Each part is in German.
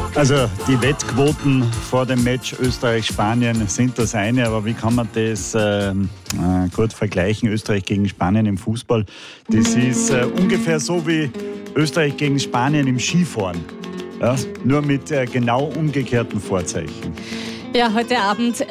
Also die Wettquoten vor dem Match Österreich-Spanien sind das eine, aber wie kann man das gut vergleichen? Österreich gegen Spanien im Fußball, das ist ungefähr so wie Österreich gegen Spanien im Skifahren, ja? Nur mit genau umgekehrten Vorzeichen. Ja, heute Abend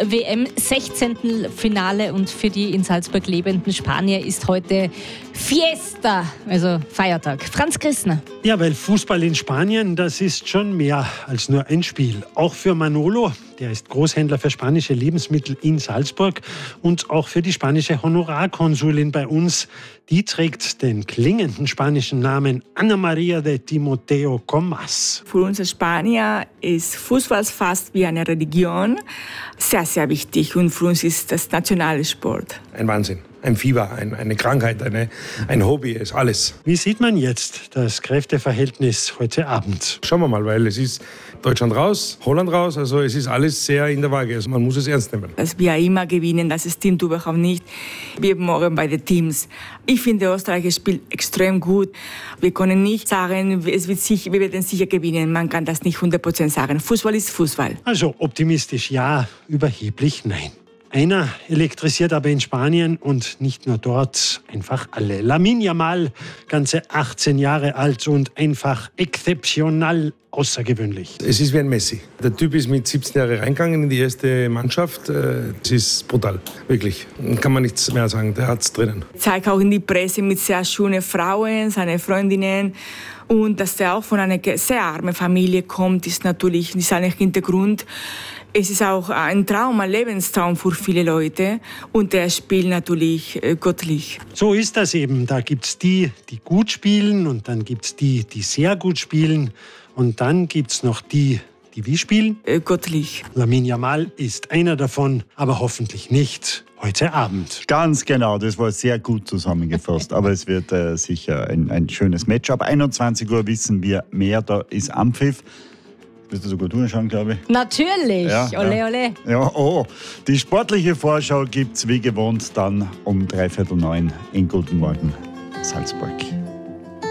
WM-16. Finale und für die in Salzburg lebenden Spanier ist heute Fiesta, also Feiertag. Franz Christner. Ja, weil Fußball in Spanien, das ist schon mehr als nur ein Spiel. Auch für Manolo, der ist Großhändler für spanische Lebensmittel in Salzburg, und auch für die spanische Honorarkonsulin bei uns. Die trägt den klingenden spanischen Namen Ana María de Timoteo Comas. Für uns als Spanier ist Fußball fast wie eine Religion. Sehr, sehr wichtig, und für uns ist das nationale Sport. Ein Wahnsinn. Ein Fieber, eine Krankheit, ein Hobby, ist alles. Wie sieht man jetzt das Kräfteverhältnis heute Abend? Schauen wir mal, weil es ist Deutschland raus, Holland raus, also es ist alles sehr in der Waage. Also man muss es ernst nehmen. Dass wir immer gewinnen, das stimmt überhaupt nicht. Wir morgen bei den Teams. Ich finde, Österreich spielt extrem gut. Wir können nicht sagen, wir werden sicher gewinnen. Man kann das nicht 100% sagen. Fußball ist Fußball. Also optimistisch ja, überheblich nein. Einer elektrisiert aber in Spanien und nicht nur dort, einfach alle. Lamine Yamal, ganze 18 Jahre alt und einfach exceptional außergewöhnlich. Es ist wie ein Messi. Der Typ ist mit 17 Jahren reingegangen in die erste Mannschaft. Es ist brutal, wirklich. Kann man nichts mehr sagen, der hat's drinnen. Zeigt auch in die Presse mit sehr schönen Frauen, seine Freundinnen. Und dass er auch von einer sehr armen Familie kommt, ist natürlich sein Hintergrund. Es ist auch ein Traum, ein Lebenstraum für viele Leute. Und er spielt natürlich göttlich. So ist das eben. Da gibt es die gut spielen, und dann gibt es die sehr gut spielen. Und dann gibt es noch die wie spielen? Göttlich. Lamine Yamal ist einer davon, aber hoffentlich nicht heute Abend. Ganz genau, das war sehr gut zusammengefasst. Aber es wird sicher ein schönes Match. Ab 21 Uhr wissen wir mehr, da ist Anpfiff. Willst du sogar durchschauen, glaube ich? Natürlich, ja, ole, ole. Ja, oh. Die sportliche Vorschau gibt es wie gewohnt dann um 8:45 in Guten Morgen Salzburg.